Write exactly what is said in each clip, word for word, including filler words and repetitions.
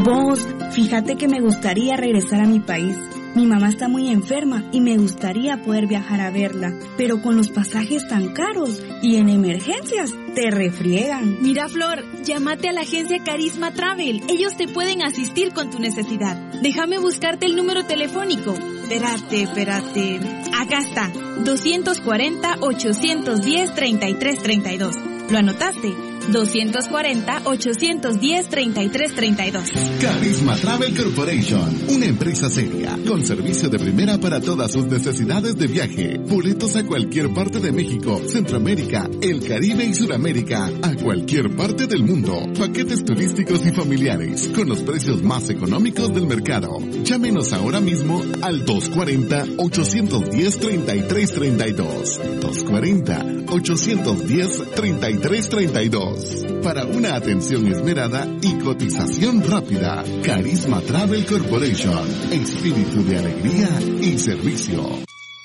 Vos, fíjate que me gustaría regresar a mi país. Mi mamá está muy enferma y me gustaría poder viajar a verla, pero con los pasajes tan caros y en emergencias te refriegan. Mira, Flor, llámate a la agencia Carisma Travel. Ellos te pueden asistir con tu necesidad. Déjame buscarte el número telefónico. Espérate, espérate. Acá está. dos cuarenta, ochocientos diez, treinta y tres treinta y dos. ¿Lo anotaste? dos cuarenta, ochocientos diez, treinta y tres treinta y dos. Carisma Travel Corporation, una empresa seria, con servicio de primera para todas sus necesidades de viaje. Boletos a cualquier parte de México, Centroamérica, el Caribe y Sudamérica, a cualquier parte del mundo. Paquetes turísticos y familiares, con los precios más económicos del mercado. Llámenos ahora mismo al dos cuarenta, ochocientos diez, treinta y tres treinta y dos. dos cuarenta, ochocientos diez, treinta y tres treinta y dos. Para una atención esmerada y cotización rápida. Carisma Travel Corporation. Espíritu de alegría y servicio.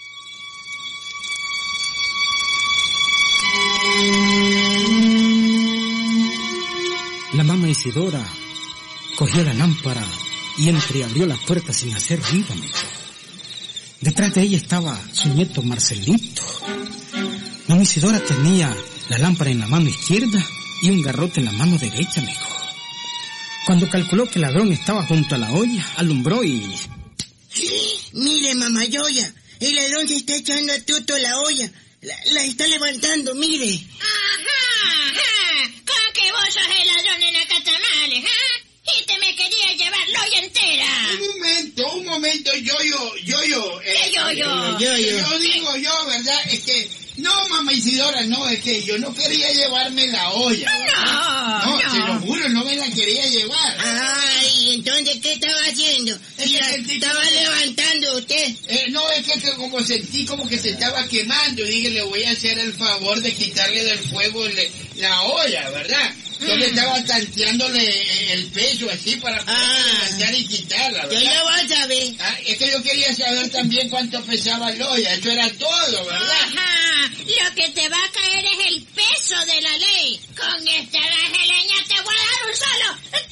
La mamá Isidora cogió la lámpara y entreabrió la puerta sin hacer ruido, amigo. Detrás de ella estaba su nieto Marcelito. Mamá Isidora tenía la lámpara en la mano izquierda y un garrote en la mano derecha, amigo. Cuando calculó que el ladrón estaba junto a la olla, alumbró y... Mire, mamá Yoya, el ladrón se está echando a tuto la olla. La, la está levantando, mire. Ajá, ajá. ¿Cómo que vos sos el ladrón en la catamales, ah? Y te me quería llevar la olla entera. Un momento, un momento, yo-yo, yo-yo. ¿Qué eh, yo-yo? yo, yo, yo digo yo, ¿verdad? Es que... No, mamá Isidora, no, es que yo no quería llevarme la olla. No, no. no. Se lo juro, no me la quería llevar. Ay, entonces, ¿qué estaba haciendo? Si la estaba levantando usted. Eh, no, es que, que como sentí como que se estaba quemando, y dije, le voy a hacer el favor de quitarle del fuego le, la olla, ¿verdad? Entonces mm. estaba tanteándole el peso así para poder ah, levantar y quitarla, ¿verdad? Yo lo voy a saber. Ah, es que yo quería saber también cuánto pesaba la olla, eso era todo, ¿verdad? Ajá, lo que te va a caer es el peso de la ley. Con este raje leña te voy a dar un solo